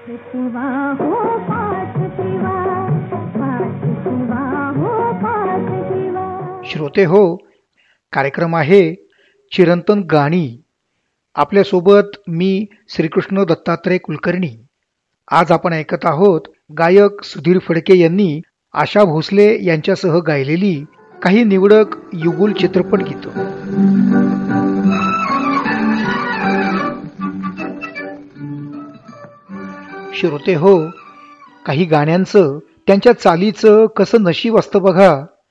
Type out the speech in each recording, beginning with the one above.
शिवा हो पाठ शिवा, पाठ शिवा हो पाठ शिवा. श्रोते हो, कार्यक्रम आहे चिरंतन गाणी. आपल्यासोबत मी श्रीकृष्ण दत्तात्रय कुलकर्णी. आज आपण ऐकत आहोत गायक सुधीर फडके यांनी आशा भोसले यांच्यासह गायलेली काही निवडक युगुल चित्रपट गीतं. श्रोते हो, काही गाण्यांचं त्यांच्या चालीचं कसं नशीब असतं बघा.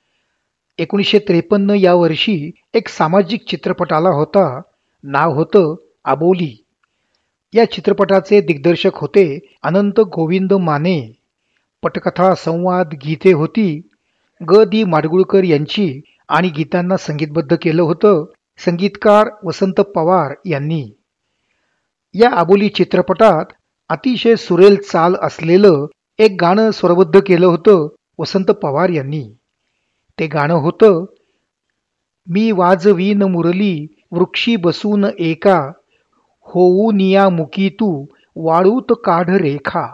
1953 या वर्षी एक सामाजिक चित्रपट आला होता. नाव होतं आबोली. या चित्रपटाचे दिग्दर्शक होते अनंत गोविंद माने. पटकथा, संवाद, गीते होती ग दी माडगुळकर यांची आणि गीतांना संगीतबद्ध केलं होतं संगीतकार वसंत पवार यांनी. या आबोली चित्रपटात अतिशय सुरेल चाल असलेलं एक गाणं स्वरबद्ध केलं होतं वसंत पवार यांनी. ते गाणं होतं, मी वाजवीन मुरली वृक्षी बसून एका, होऊ निया मुकी तू वाळूत काढ रेखा.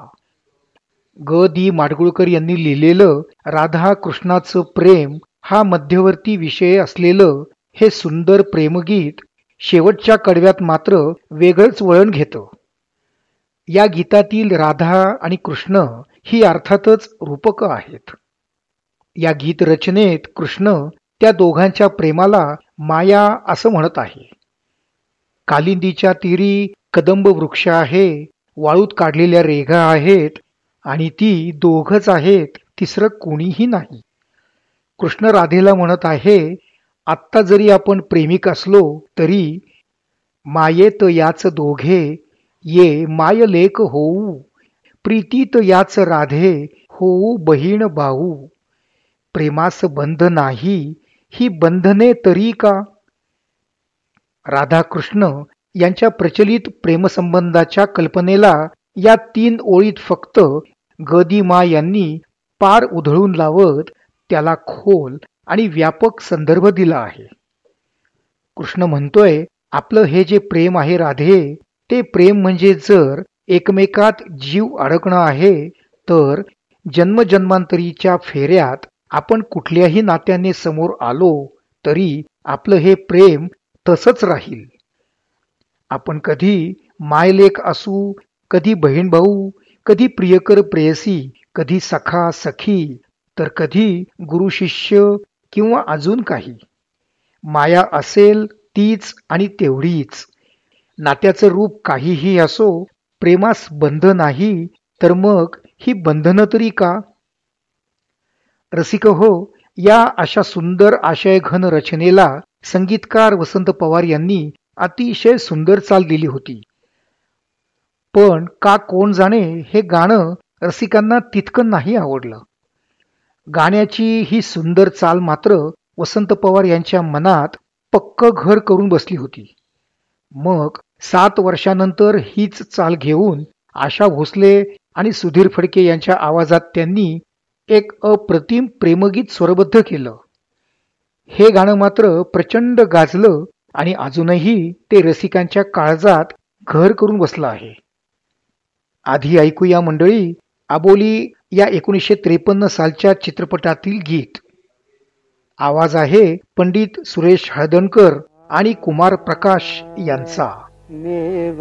ग दी माडगुळकर यांनी लिहिलेलं राधा कृष्णाचं प्रेम हा मध्यवर्ती विषय असलेलं हे सुंदर प्रेमगीत शेवटच्या कडव्यात मात्र वेगळंच वळण घेतं. या गीतातील राधा आणि कृष्ण ही अर्थातच रूपकं आहेत. या गीत रचनेत कृष्ण त्या दोघांच्या प्रेमाला माया असं म्हणत आहे. कालिंदीच्या तीरी कदंब वृक्ष आहे, वाळूत काढलेल्या रेघा आहेत आणि ती दोघच आहेत, तिसरं कोणीही नाही. कृष्ण राधेला म्हणत आहे, आत्ता जरी आपण प्रेमिक असलो तरी मायेत याच दोघे, ये माय लेक होऊ, प्रीतीत याच राधे होऊ बहीण भाऊ. प्रेमास बंध नाही, ही बंधने तरी का. राधाकृष्ण यांच्या प्रचलित प्रेमसंबंधाच्या कल्पनेला या 3 ओळीत फक्त ग दी मा यांनी पार उधळून लावत त्याला खोल आणि व्यापक संदर्भ दिला आहे. कृष्ण म्हणतोय, आपलं हे जे प्रेम आहे राधे, ते प्रेम म्हणजे जर एकमेकात जीव अडकणं आहे तर जन्मजन्मांतरीच्या फेऱ्यात आपण कुठल्याही नात्याने समोर आलो तरी आपलं हे प्रेम तसंच राहील. आपण कधी मायलेक असू, कधी बहीण भाऊ, कधी प्रियकर प्रेयसी, कधी सखा सखी, तर कधी गुरु शिष्य किंवा अजून काही. माया असेल तीच आणि तेवढीच. नात्याचं रूप काहीही असो, प्रेमास बंध नाही, तर मग ही बंधनं तरी का. रसिक हो, या अशा सुंदर आशयघन रचनेला संगीतकार वसंत पवार यांनी अतिशय सुंदर चाल दिली होती. पण का कोण जाणे हे गाणं रसिकांना तितकं नाही आवडलं. गाण्याची ही सुंदर चाल मात्र वसंत पवार यांच्या मनात पक्क घर करून बसली होती. मग 7 वर्षानंतर हीच चाल घेऊन आशा भोसले आणि सुधीर फडके यांच्या आवाजात त्यांनी एक अप्रतिम प्रेमगीत स्वरबद्ध केलं. हे गाणं मात्र प्रचंड गाजलं आणि अजूनही ते रसिकांच्या काळजात घर करून बसलं आहे. आधी ऐकूया मंडळी आबोली या 1953 सालच्या चित्रपटातील गीत. आवाज आहे पंडित सुरेश हळदणकर आणि कुमार प्रकाश यांचा. नेव